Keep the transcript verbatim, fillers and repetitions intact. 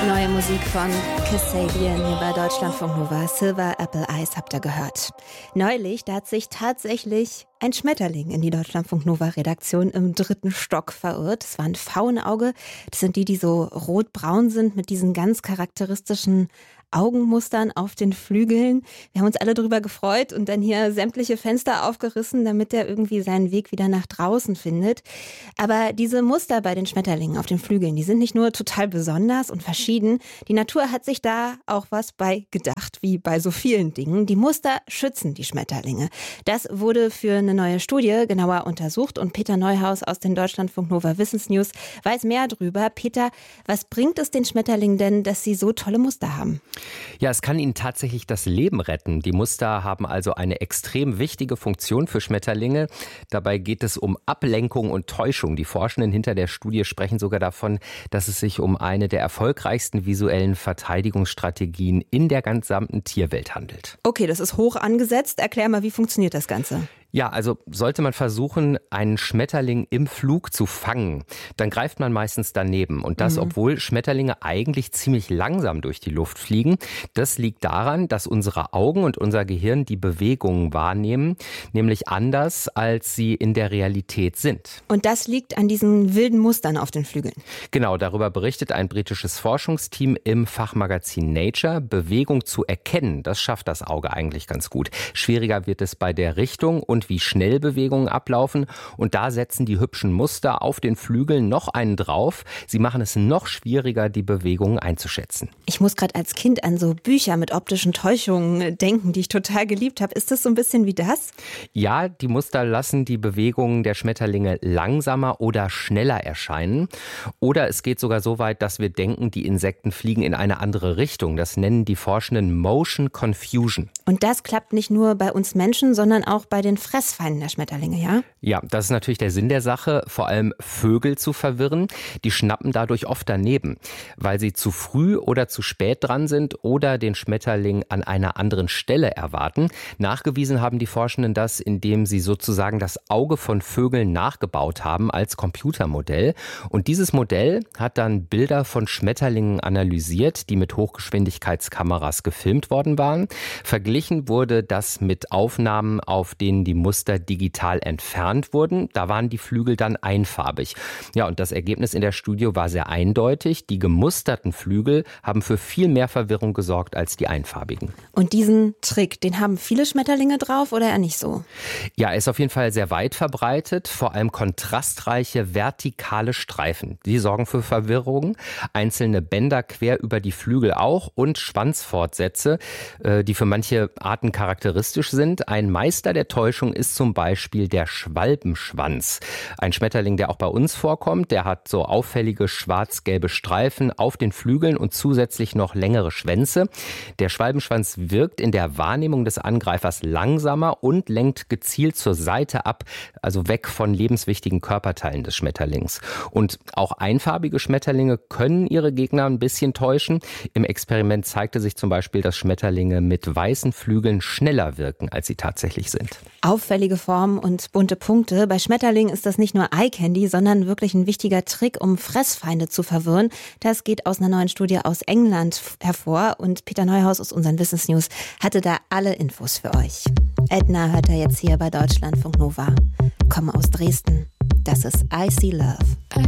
Neue Musik von Kasabian hier bei Deutschlandfunk Nova. Silver Apple Eyes habt ihr gehört. Neulich, da hat sich tatsächlich ein Schmetterling in die Deutschlandfunk Nova Redaktion im dritten Stock verirrt. Es war ein Pfauenauge. Das sind die, die so rot-braun sind mit diesen ganz charakteristischen Augenmustern auf den Flügeln. Wir haben uns alle darüber gefreut und dann hier sämtliche Fenster aufgerissen, damit er irgendwie seinen Weg wieder nach draußen findet. Aber diese Muster bei den Schmetterlingen auf den Flügeln, die sind nicht nur total besonders und verschieden. Die Natur hat sich da auch was bei gedacht, wie bei so vielen Dingen. Die Muster schützen die Schmetterlinge. Das wurde für eine neue Studie genauer untersucht und Peter Neuhaus aus den Deutschlandfunk Nova Wissensnews weiß mehr drüber. Peter, was bringt es den Schmetterlingen denn, dass sie so tolle Muster haben? Ja, es kann ihnen tatsächlich das Leben retten. Die Muster haben also eine extrem wichtige Funktion für Schmetterlinge. Dabei geht es um Ablenkung und Täuschung. Die Forschenden hinter der Studie sprechen sogar davon, dass es sich um eine der erfolgreichsten visuellen Verteidigungsstrategien in der gesamten Tierwelt handelt. Okay, das ist hoch angesetzt. Erklär mal, wie funktioniert das Ganze? Ja, also sollte man versuchen, einen Schmetterling im Flug zu fangen, dann greift man meistens daneben. Und das, mhm. obwohl Schmetterlinge eigentlich ziemlich langsam durch die Luft fliegen. Das liegt daran, dass unsere Augen und unser Gehirn die Bewegungen wahrnehmen, nämlich anders, als sie in der Realität sind. Und das liegt an diesen wilden Mustern auf den Flügeln? Genau, darüber berichtet ein britisches Forschungsteam im Fachmagazin Nature. Bewegung zu erkennen, das schafft das Auge eigentlich ganz gut. Schwieriger wird es bei der Richtung und wie schnell Bewegungen ablaufen. Und da setzen die hübschen Muster auf den Flügeln noch einen drauf. Sie machen es noch schwieriger, die Bewegungen einzuschätzen. Ich muss gerade als Kind an so Bücher mit optischen Täuschungen denken, die ich total geliebt habe. Ist das so ein bisschen wie das? Ja, die Muster lassen die Bewegungen der Schmetterlinge langsamer oder schneller erscheinen. Oder es geht sogar so weit, dass wir denken, die Insekten fliegen in eine andere Richtung. Das nennen die Forschenden Motion Confusion. Und das klappt nicht nur bei uns Menschen, sondern auch bei den Fressfeinden der Schmetterlinge, ja? Ja, das ist natürlich der Sinn der Sache, vor allem Vögel zu verwirren. Die schnappen dadurch oft daneben, weil sie zu früh oder zu spät dran sind oder den Schmetterling an einer anderen Stelle erwarten. Nachgewiesen haben die Forschenden das, indem sie sozusagen das Auge von Vögeln nachgebaut haben als Computermodell. Und dieses Modell hat dann Bilder von Schmetterlingen analysiert, die mit Hochgeschwindigkeitskameras gefilmt worden waren. Verglichen wurde das mit Aufnahmen, auf denen die Muster digital entfernt wurden. Da waren die Flügel dann einfarbig. Ja, und das Ergebnis in der Studie war sehr eindeutig. Die gemusterten Flügel haben für viel mehr Verwirrung gesorgt als die einfarbigen. Und diesen Trick, den haben viele Schmetterlinge drauf oder eher nicht so? Ja, er ist auf jeden Fall sehr weit verbreitet. Vor allem kontrastreiche vertikale Streifen. Die sorgen für Verwirrung. Einzelne Bänder quer über die Flügel auch und Schwanzfortsätze, die für manche Arten charakteristisch sind. Ein Meister der Täuschung ist zum Beispiel der Schwalbenschwanz. Ein Schmetterling, der auch bei uns vorkommt, der hat so auffällige schwarz-gelbe Streifen auf den Flügeln und zusätzlich noch längere Schwänze. Der Schwalbenschwanz wirkt in der Wahrnehmung des Angreifers langsamer und lenkt gezielt zur Seite ab, also weg von lebenswichtigen Körperteilen des Schmetterlings. Und auch einfarbige Schmetterlinge können ihre Gegner ein bisschen täuschen. Im Experiment zeigte sich zum Beispiel, dass Schmetterlinge mit weißen Flügeln schneller wirken, als sie tatsächlich sind. Auffällige Formen und bunte Punkte. Bei Schmetterlingen ist das nicht nur Eye-Candy, sondern wirklich ein wichtiger Trick, um Fressfeinde zu verwirren. Das geht aus einer neuen Studie aus England hervor und Peter Neuhaus aus unseren Wissensnews hatte da alle Infos für euch. Edna hört er jetzt hier bei Deutschlandfunk Nova. Komme aus Dresden. Das ist I See Love.